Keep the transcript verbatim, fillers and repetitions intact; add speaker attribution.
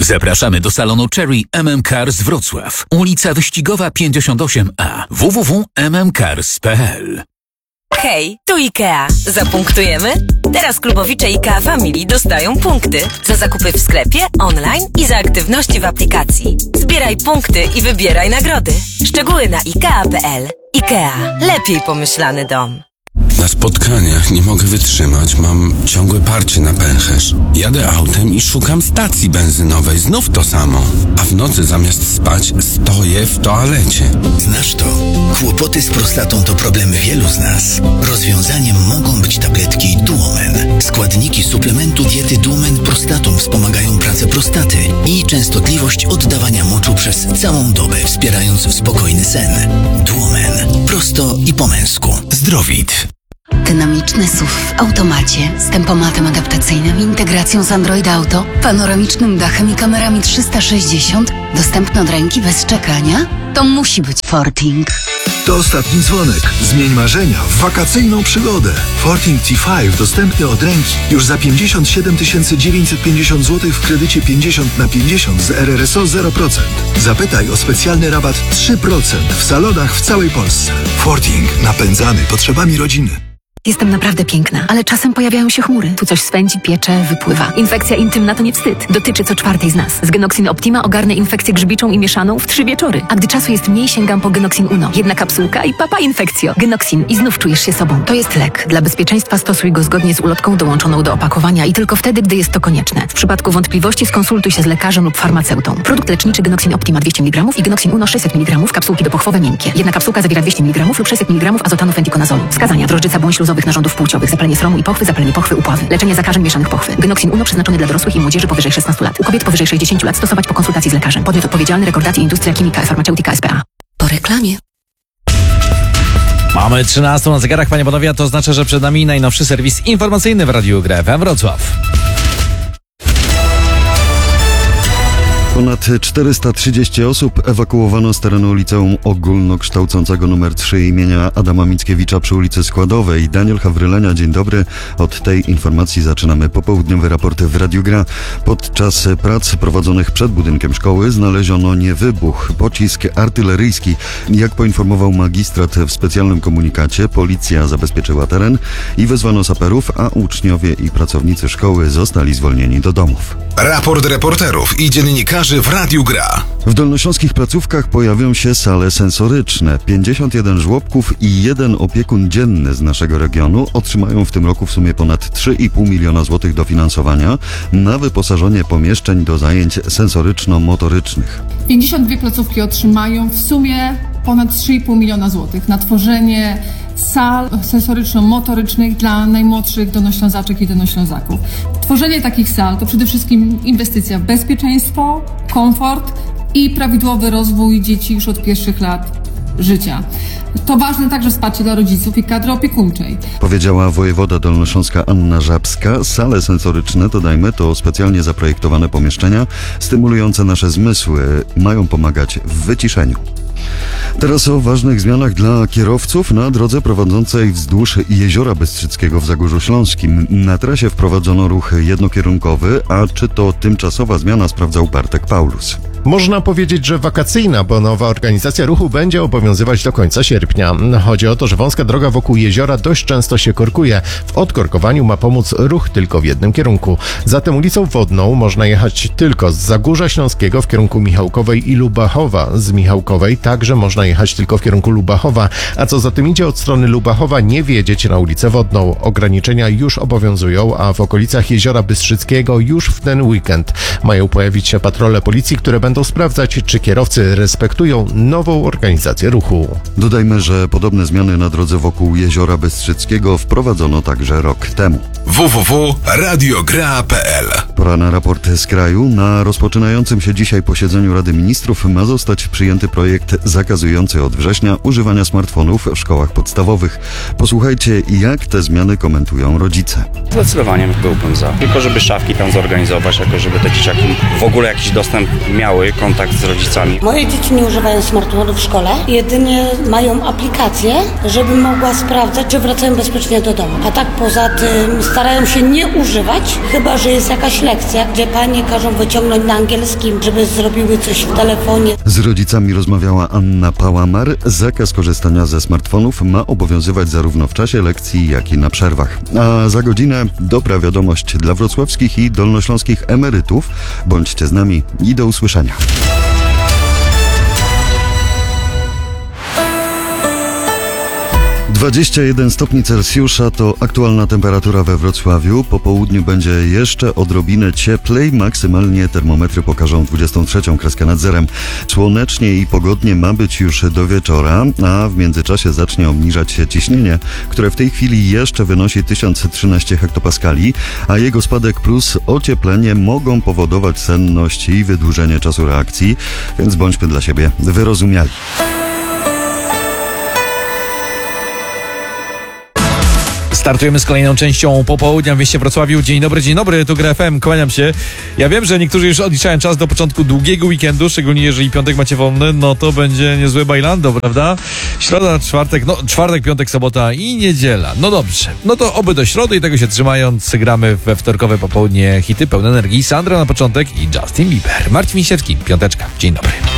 Speaker 1: Zapraszamy do salonu Cherry M M Cars Wrocław. Ulica Wyścigowa pięćdziesiąt osiem A. w w w kropka m m cars kropka p l.
Speaker 2: Hej, tu IKEA. Zapunktujemy? Teraz klubowicze IKEA Family dostają punkty za zakupy w sklepie, online i za aktywności w aplikacji. Zbieraj punkty i wybieraj nagrody. Szczegóły na ikea kropka p l. IKEA. Lepiej pomyślany dom.
Speaker 3: Na spotkaniach nie mogę wytrzymać, mam ciągłe parcie na pęcherz. Jadę autem i szukam stacji benzynowej, znów to samo. A w nocy zamiast spać stoję w toalecie.
Speaker 4: Znasz to? Kłopoty z prostatą to problem wielu z nas. Rozwiązaniem mogą być tabletki Duomen. Składniki suplementu diety Duomen Prostatum wspomagają pracę prostaty i częstotliwość oddawania moczu przez całą dobę, wspierając spokojny sen. Duomen. Prosto i po męsku. Zdrowit.
Speaker 5: Dynamiczny S U V w automacie z tempomatem adaptacyjnym, integracją z Android Auto, panoramicznym dachem i kamerami trzysta sześćdziesiąt, dostępny od ręki bez czekania? To musi być Forting.
Speaker 6: To ostatni dzwonek. Zmień marzenia w wakacyjną przygodę. Forting T pięć dostępny od ręki już za pięćdziesiąt siedem tysięcy dziewięćset pięćdziesiąt złotych w kredycie pięćdziesiąt na pięćdziesiąt z R R S O zero procent. Zapytaj o specjalny rabat trzy procent w salonach w całej Polsce. Forting. Napędzany potrzebami rodziny.
Speaker 7: Jestem naprawdę piękna, ale czasem pojawiają się chmury. Tu coś swędzi, piecze, wypływa. Infekcja intymna to nie wstyd. Dotyczy co czwartej z nas. Z Genoxin Optima ogarnę infekcję grzybiczą i mieszaną w trzy wieczory. A gdy czasu jest mniej, sięgam po Genoxin Uno. Jedna kapsułka i papa infekcjo. Genoxin i znów czujesz się sobą. To jest lek. Dla bezpieczeństwa stosuj go zgodnie z ulotką dołączoną do opakowania i tylko wtedy, gdy jest to konieczne. W przypadku wątpliwości skonsultuj się z lekarzem lub farmaceutą. Produkt leczniczy Genoxin Optima dwieście miligramów i Genoxin Uno sześćset miligramów, kapsułki dopochwowe miękkie. Jedna kapsułka zawiera dwieście miligramów lub sześćset miligramów azotanu fentikonazolu. Wskazania: drożdżyca błąd śluzowych narządów płciowych, zapalenie sromu i pochwy, zapalenie pochwy, upławy. Leczenie zakażeń mieszanych pochwy. Genoxin Uno przeznaczony dla dorosłych i młodzieży powyżej szesnastu lat. U kobiet powyżej sześćdziesięciu lat stosować po konsultacji z lekarzem. Podmiot odpowiedzialny: Rekordacji Industria Chimica Farmaceutica S P A.
Speaker 5: Po reklamie.
Speaker 8: Mamy trzynastą na zegarach, panie panowie, a to oznacza, że przed nami najnowszy serwis informacyjny w Radiu G F M Wrocław.
Speaker 9: Ponad czterysta trzydzieści osób ewakuowano z terenu liceum ogólnokształcącego numer trzy imienia Adama Mickiewicza przy ulicy Składowej. Daniel Hawrylenia, dzień dobry. Od tej informacji zaczynamy popołudniowe raporty w Radiu Gra. Podczas prac prowadzonych przed budynkiem szkoły znaleziono nie wybuch, pocisk artyleryjski. Jak poinformował magistrat w specjalnym komunikacie, policja zabezpieczyła teren i wezwano saperów, a uczniowie i pracownicy szkoły zostali zwolnieni do domów.
Speaker 6: Raport reporterów i dziennikarzy w Radiu Gra.
Speaker 9: W dolnośląskich placówkach pojawią się sale sensoryczne. pięćdziesiąt jeden żłobków i jeden opiekun dzienny z naszego regionu otrzymają w tym roku w sumie ponad trzy i pół miliona złotych dofinansowania na wyposażenie pomieszczeń do zajęć sensoryczno-motorycznych.
Speaker 10: pięćdziesiąt dwie placówki otrzymają w sumie ponad trzy i pół miliona złotych na tworzenie sal sensoryczno-motorycznych dla najmłodszych dolnoślązaczek i dolnoślązaków. Tworzenie takich sal to przede wszystkim inwestycja w bezpieczeństwo, komfort i prawidłowy rozwój dzieci już od pierwszych lat życia. To ważne także wsparcie dla rodziców i kadry opiekuńczej.
Speaker 9: Powiedziała wojewoda dolnośląska Anna Żabska. Sale sensoryczne, dodajmy, to specjalnie zaprojektowane pomieszczenia stymulujące nasze zmysły. Mają pomagać w wyciszeniu. Teraz o ważnych zmianach dla kierowców na drodze prowadzącej wzdłuż Jeziora Bystrzyckiego w Zagórzu Śląskim. Na trasie wprowadzono ruch jednokierunkowy, a czy to tymczasowa zmiana, sprawdzał Bartek Paulus.
Speaker 11: Można powiedzieć, że wakacyjna, bo nowa organizacja ruchu będzie obowiązywać do końca sierpnia. Chodzi o to, że wąska droga wokół jeziora dość często się korkuje. W odkorkowaniu ma pomóc ruch tylko w jednym kierunku. Zatem ulicą Wodną można jechać tylko z Zagórza Śląskiego w kierunku Michałkowej i Lubachowa. Z Michałkowej także można jechać tylko w kierunku Lubachowa, a co za tym idzie, od strony Lubachowa nie wjedziecie na ulicę Wodną. Ograniczenia już obowiązują, a w okolicach Jeziora Bystrzyckiego już w ten weekend mają pojawić się patrole policji, które będą będą sprawdzać, czy kierowcy respektują nową organizację ruchu.
Speaker 9: Dodajmy, że podobne zmiany na drodze wokół Jeziora Bystrzyckiego wprowadzono także rok temu.
Speaker 6: w w w kropka radiogra kropka p l.
Speaker 9: Pora na raport z kraju. Na rozpoczynającym się dzisiaj posiedzeniu Rady Ministrów ma zostać przyjęty projekt zakazujący od września używania smartfonów w szkołach podstawowych. Posłuchajcie, jak te zmiany komentują rodzice.
Speaker 12: Zdecydowanie byłbym za. Tylko żeby szafki tam zorganizować, jako żeby te dzieciaki dzieciaki w ogóle jakiś dostęp miały, kontakt z rodzicami.
Speaker 13: Moje dzieci nie używają smartfonów w szkole, jedynie mają aplikację, żeby mogła sprawdzać, czy wracają bezpiecznie do domu. A tak poza tym starają się nie używać, chyba że jest jakaś lekcja, gdzie panie każą wyciągnąć na angielskim, żeby zrobiły coś w telefonie.
Speaker 9: Z rodzicami rozmawiała Anna Pałamar. Zakaz korzystania ze smartfonów ma obowiązywać zarówno w czasie lekcji, jak i na przerwach. A za godzinę dobra wiadomość dla wrocławskich i dolnośląskich emerytów. Bądźcie z nami i do usłyszenia. dwadzieścia jeden stopni Celsjusza to aktualna temperatura we Wrocławiu. Po południu będzie jeszcze odrobinę cieplej. Maksymalnie termometry pokażą dwudziestą trzecią kreskę nad zerem. Słonecznie i pogodnie ma być już do wieczora, a w międzyczasie zacznie obniżać się ciśnienie, które w tej chwili jeszcze wynosi tysiąc trzynaście hektopaskali, a jego spadek plus ocieplenie mogą powodować senność i wydłużenie czasu reakcji, więc bądźmy dla siebie wyrozumiali.
Speaker 8: Startujemy z kolejną częścią popołudnia w mieście Wrocławiu. Dzień dobry, dzień dobry, tu G R F M, kłaniam się. Ja wiem, że niektórzy już odliczają czas do początku długiego weekendu, szczególnie jeżeli piątek macie wolny, no to będzie niezłe bajlando, prawda? Środa, czwartek, no czwartek, piątek, sobota i niedziela. No dobrze, no to oby do środy i tego się trzymając, gramy we wtorkowe popołudnie hity pełne energii. Sandra na początek i Justin Bieber. Marcin Misiewski, piąteczka, dzień dobry.